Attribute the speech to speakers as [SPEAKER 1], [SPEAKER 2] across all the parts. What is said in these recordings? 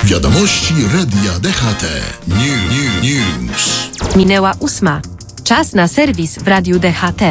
[SPEAKER 1] Wiadomości Radia DHT. News.
[SPEAKER 2] Minęła 8. Czas na serwis w Radiu DHT.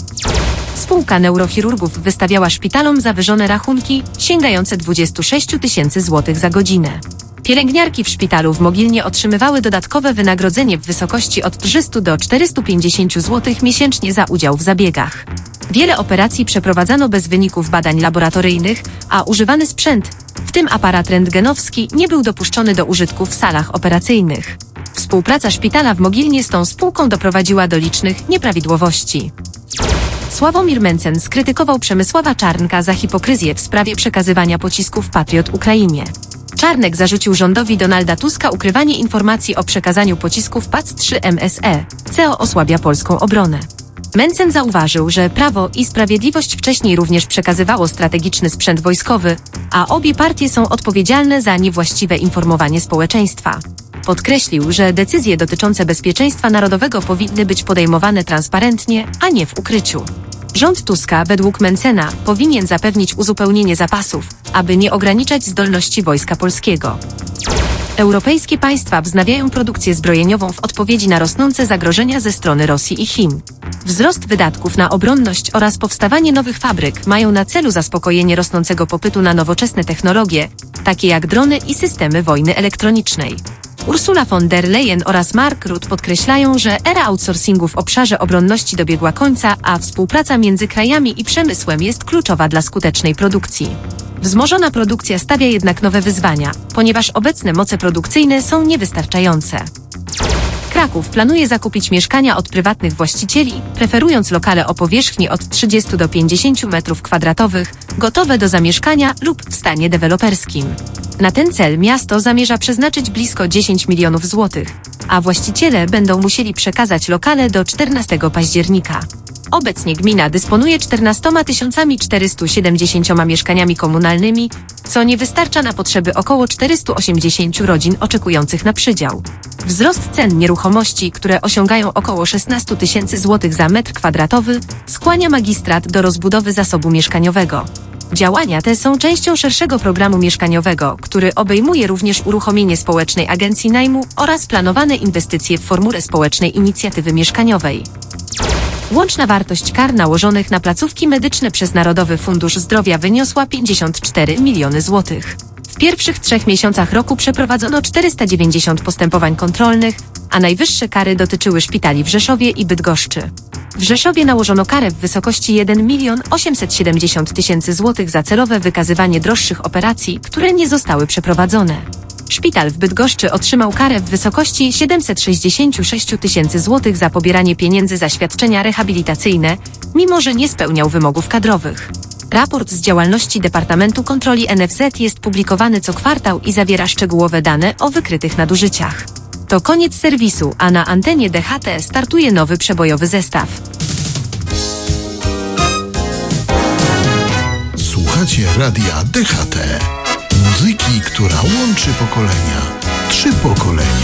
[SPEAKER 2] Spółka neurochirurgów wystawiała szpitalom zawyżone rachunki sięgające 26 000 złotych za godzinę. Pielęgniarki w szpitalu w Mogilnie otrzymywały dodatkowe wynagrodzenie w wysokości od 300 do 450 zł miesięcznie za udział w zabiegach. Wiele operacji przeprowadzano bez wyników badań laboratoryjnych, a używany sprzęt, w tym aparat rentgenowski, nie był dopuszczony do użytku w salach operacyjnych. Współpraca szpitala w Mogilnie z tą spółką doprowadziła do licznych nieprawidłowości. Sławomir Mencen skrytykował Przemysława Czarnka za hipokryzję w sprawie przekazywania pocisków Patriot Ukrainie. Czarnek zarzucił rządowi Donalda Tuska ukrywanie informacji o przekazaniu pocisków PAC-3 MSE, co osłabia polską obronę. Mencen zauważył, że Prawo i Sprawiedliwość wcześniej również przekazywało strategiczny sprzęt wojskowy, a obie partie są odpowiedzialne za niewłaściwe informowanie społeczeństwa. Podkreślił, że decyzje dotyczące bezpieczeństwa narodowego powinny być podejmowane transparentnie, a nie w ukryciu. Rząd Tuska, według Mencena, powinien zapewnić uzupełnienie zapasów, aby nie ograniczać zdolności Wojska Polskiego. Europejskie państwa wznawiają produkcję zbrojeniową w odpowiedzi na rosnące zagrożenia ze strony Rosji i Chin. Wzrost wydatków na obronność oraz powstawanie nowych fabryk mają na celu zaspokojenie rosnącego popytu na nowoczesne technologie, takie jak drony i systemy wojny elektronicznej. Ursula von der Leyen oraz Mark Rutte podkreślają, że era outsourcingu w obszarze obronności dobiegła końca, a współpraca między krajami i przemysłem jest kluczowa dla skutecznej produkcji. Wzmożona produkcja stawia jednak nowe wyzwania, ponieważ obecne moce produkcyjne są niewystarczające. Kraków planuje zakupić mieszkania od prywatnych właścicieli, preferując lokale o powierzchni od 30 do 50 m2, gotowe do zamieszkania lub w stanie deweloperskim. Na ten cel miasto zamierza przeznaczyć blisko 10 milionów złotych, a właściciele będą musieli przekazać lokale do 14 października. Obecnie gmina dysponuje 14 470 mieszkaniami komunalnymi, co nie wystarcza na potrzeby około 480 rodzin oczekujących na przydział. Wzrost cen nieruchomości, które osiągają około 16 000 złotych za metr kwadratowy, skłania magistrat do rozbudowy zasobu mieszkaniowego. Działania te są częścią szerszego programu mieszkaniowego, który obejmuje również uruchomienie społecznej agencji najmu oraz planowane inwestycje w formule społecznej inicjatywy mieszkaniowej. Łączna wartość kar nałożonych na placówki medyczne przez Narodowy Fundusz Zdrowia wyniosła 54 miliony złotych. W pierwszych 3 miesiącach roku przeprowadzono 490 postępowań kontrolnych, a najwyższe kary dotyczyły szpitali w Rzeszowie i Bydgoszczy. W Rzeszowie nałożono karę w wysokości 1 870 000 złotych za celowe wykazywanie droższych operacji, które nie zostały przeprowadzone. Szpital w Bydgoszczy otrzymał karę w wysokości 766 000 złotych za pobieranie pieniędzy za świadczenia rehabilitacyjne, mimo że nie spełniał wymogów kadrowych. Raport z działalności Departamentu Kontroli NFZ jest publikowany co kwartał i zawiera szczegółowe dane o wykrytych nadużyciach. To koniec serwisu, a na antenie DHT startuje nowy przebojowy zestaw.
[SPEAKER 1] Słuchacie Radia DHT. Muzyki, która łączy pokolenia. 3 pokolenia.